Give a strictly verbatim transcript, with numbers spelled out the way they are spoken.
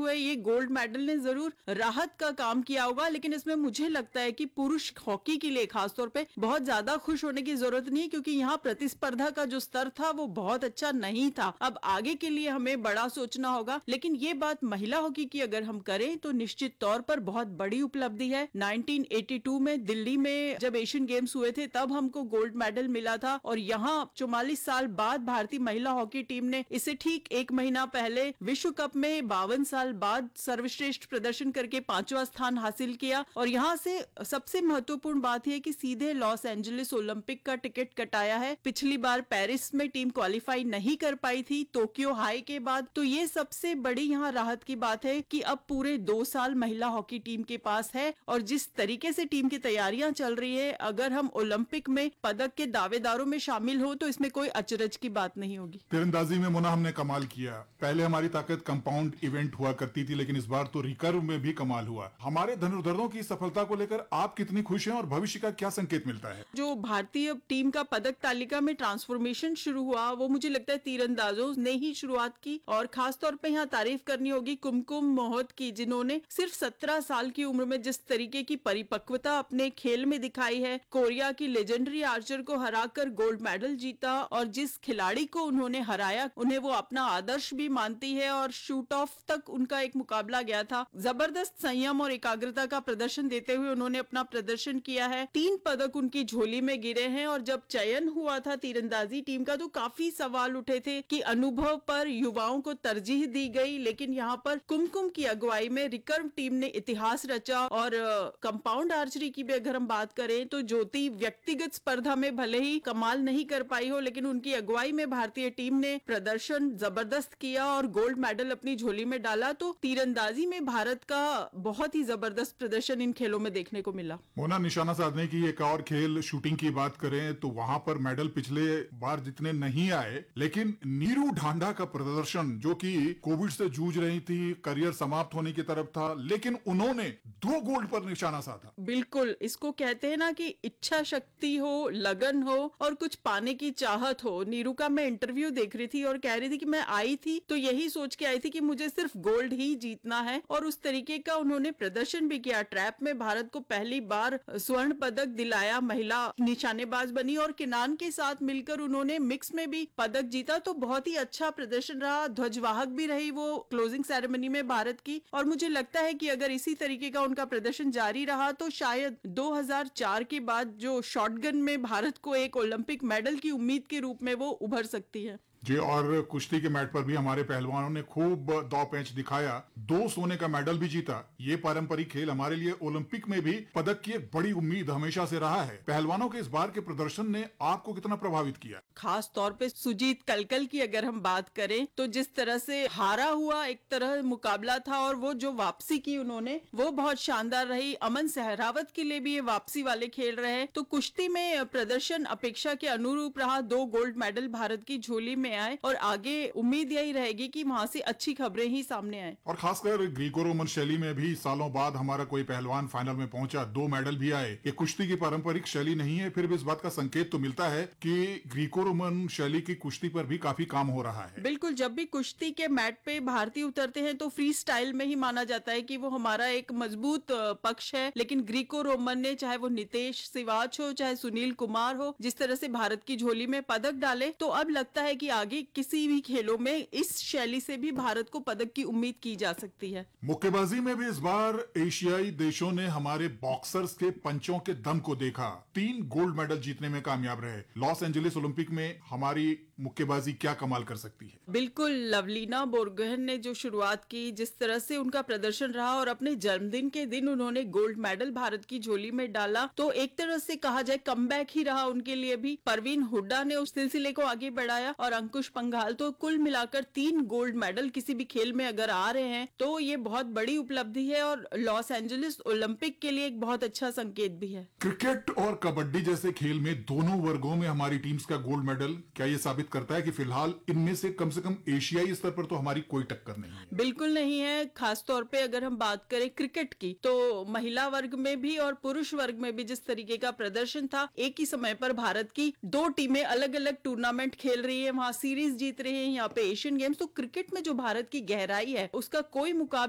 हुए ये gold medal ने जरूर राहत का काम किया होगा, लेकिन इसमें मुझे लगता है कि पुरुष हॉकी के लिए खासतौर पे बहुत ज्यादा खुश होने की जरूरत नहीं, क्योंकि यहाँ प्रतिस्पर्धा का जो स्तर था वो बहुत अच्छा नहीं था। अब आगे के लिए हमें बड़ा सोचना होगा। लेकिन ये बात महिला हॉकी की अगर हम करें तो निश्चित तौर पर बहुत बड़ी उपलब्धि है। नाइनटीन एटी टू में दिल्ली में जब एशियन गेम्स हुए थे तब हमको गोल्ड मेडल मिला था, और यहाँ चौवालीस साल बाद भारतीय महिला हॉकी टीम ने इसे ठीक एक महीना पहले विश्व कप में बावन साल बाद सर्वश्रेष्ठ प्रदर्शन करके पांचवा स्थान हासिल किया। और यहाँ से सबसे महत्वपूर्ण बात यह कि सीधे लॉस एंजलिस ओलंपिक का टिकट कटाया है। पिछली बार पेरिस में टीम क्वालिफाई नहीं कर पाई थी टोक्यो हाई के बाद। तो ये सबसे बड़ी यहाँ राहत की बात है कि अब पूरे दो साल महिला हॉकी टीम के पास है, और जिस तरीके से टीम की तैयारियां चल रही है, अगर हम ओलंपिक में पदक के दावेदारों में शामिल हो तो इसमें कोई अचरज की बात नहीं होगी। तीरंदाजी में मोना हमने कमाल किया। पहले हमारी ताकत कंपाउंड इवेंट हुआ करती थी, लेकिन इस बार तो रिकर्व में भी कमाल हुआ। हमारे धनुर्धरों की सफलता को लेकर आप कितनी खुश हैं और भविष्य का क्या संकेत मिलता है? जो भारतीय टीम का पदक तालिका में ट्रांसफॉर्मेशन शुरू हुआ वो मुझे लगता है तीरंदाजों ने ही शुरुआत की, और खास तौर पे यहाँ तारीफ करनी होगी कुमकुम मोहत की, जिन्होंने सिर्फ सत्रह साल की उम्र में जिस तरीके की परिपक्वता अपने खेल में दिखाई है। कोरिया की लेजेंडरी आर्चर को हराकर गोल्ड मेडल जीता, और जिस खिलाड़ी को उन्होंने हराया उन्हें वो अपना आदर्श भी मानती है, और शूट ऑफ तक उनका एक मुकाबला गया था। जबरदस्त संयम और एकाग्रता का प्रदर्शन देते हुए उन्होंने अपना प्रदर्शन किया है। तीन पदक उनकी झोली में गिरे हैं, और जब चयन हुआ था तीरंदाजी टीम का तो काफी सवाल उठे थे कि अनुभव पर युवाओं को तरजीह दी गई, लेकिन यहाँ पर कुमकुम की अगुवाई में रिकर्व टीम ने इतिहास रचा। और कंपाउंड आर्चरी की भी अगर हम बात करें तो ज्योति व्यक्तिगत स्पर्धा में भले ही कमाल नहीं कर पाई हो, लेकिन उनकी अगुवाई में भारतीय टीम ने प्रदर्शन जबरदस्त किया और गोल्ड मेडल अपनी झोली में डाला। तो तीरंदाजी में भारत का बहुत ही जबरदस्त प्रदर्शन इन खेलों में देखने को मिला। मोना, निशाना साधने की एक और खेल शूटिंग की बात करें तो वहां पर मेडल पिछले बार जितने नहीं आए, लेकिन नीरू ढांडा का प्रदर्शन, जो कि कोविड से जूझ रही थी, करियर समाप्त होने की तरफ था, लेकिन उन्होंने दो गोल्ड पर निशाना साधा। बिल्कुल, इसको कहते हैं ना कि इच्छा शक्ति हो, लगन हो और कुछ पाने की चाहत हो। नीरू का मैं इंटरव्यू देख रही थी और कह रही थी कि मैं आई थी तो यही सोच के आई थी कि मुझे सिर्फ गोल्ड ही जीतना है, और उस तरीके का उन्होंने प्रदर्शन भी किया। ट्रैप में भारत को पहली बार स्वर्ण पदक दिलाया, महिला निशानेबाज बनी, और किनान के साथ मिलकर उन्होंने मिक्स में भी पदक जीता। तो बहुत ही अच्छा प्रदर्शन रहा। ध्वजवाहक भी रही वो क्लोजिंग सेरेमनी में भारत की, और मुझे लगता है कि अगर इसी तरीके का उनका प्रदर्शन जारी रहा तो शायद दो हज़ार चार के बाद जो शॉटगन में भारत को एक ओलंपिक मेडल की उम्मीद के रूप में वो उभर सकती है। जी, और कुश्ती के मैट पर भी हमारे पहलवानों ने खूब दांव पेंच दिखाया, दो सोने का मेडल भी जीता। ये पारंपरिक खेल हमारे लिए ओलंपिक में भी पदक की एक बड़ी उम्मीद हमेशा से रहा है। पहलवानों के इस बार के प्रदर्शन ने आपको कितना प्रभावित किया? खास तौर पे सुजीत कलकल की अगर हम बात करें तो जिस तरह से हारा हुआ एक तरह मुकाबला था, और वो जो वापसी की उन्होंने वो बहुत शानदार रही। अमन सहरावत के लिए भी ये वापसी वाले खेल रहे। तो कुश्ती में प्रदर्शन अपेक्षा के अनुरूप रहा। दो गोल्ड मेडल भारत की झोली में आए, और आगे उम्मीद यही रहेगी कि वहां से अच्छी खबरें ही सामने आए। और खासकर ग्रीको रोमन शैली में भी सालों बाद हमारा कोई पहलवान फाइनल में पहुंचा, दो मेडल भी आए। ये कुश्ती की पारंपरिक शैली नहीं है, फिर भी इस बात का संकेत तो मिलता है कि ग्रीको रोमन शैली की कुश्ती पर भी काफी काम हो रहा है। बिल्कुल, जब भी कुश्ती के मैट पे भारतीय उतरते हैं तो फ्री स्टाइल में ही माना जाता है कि वो हमारा एक मजबूत पक्ष है, लेकिन ग्रीको रोमन ने, चाहे वो नितेश सिवाच हो चाहे सुनील कुमार हो, जिस तरह से भारत की झोली में पदक डाले, तो अब लगता है कि आगे किसी भी खेलों में इस शैली से भी भारत को पदक की उम्मीद की जा सकती है। मुक्केबाजी में भी इस बार एशियाई देशों ने हमारे बॉक्सर्स के पंचों के दम को देखा। तीन गोल्ड मेडल जीतने में कामयाब रहे। लॉस एंजलिस ओलंपिक में हमारी मुक्केबाजी क्या कमाल कर सकती है? बिल्कुल, लवलीना बोरगोहेन ने जो शुरुआत की, जिस तरह से उनका प्रदर्शन रहा, और अपने जन्मदिन के दिन उन्होंने गोल्ड मेडल भारत की झोली में डाला, तो एक तरह से कहा जाए कमबैक ही रहा उनके लिए भी। परवीन हुड्डा ने उस सिलसिले को आगे बढ़ाया, और अंकुश पंघाल। तो कुल मिलाकर तीन गोल्ड मेडल किसी भी खेल में अगर आ रहे हैं तो ये बहुत बड़ी उपलब्धि है, और लॉस एंजलिस ओलंपिक के लिए एक बहुत अच्छा संकेत भी है। क्रिकेट और कबड्डी जैसे खेल में दोनों वर्गों में हमारी टीम्स का गोल्ड मेडल क्या ये साबित करता है कि फिलहाल इनमें से कम से कम एशियाई स्तर पर तो हमारी कोई टक्कर नहीं है? बिल्कुल नहीं है। खासतौर पे अगर हम बात करें क्रिकेट की तो महिला वर्ग में भी और पुरुष वर्ग में भी जिस तरीके का प्रदर्शन था, एक ही समय पर भारत की दो टीमें अलग अलग टूर्नामेंट खेल रही है, वहां सीरीज जीत रही है, यहाँ पे एशियन गेम्स। तो क्रिकेट में जो भारत की गहराई है उसका कोई मुकाबला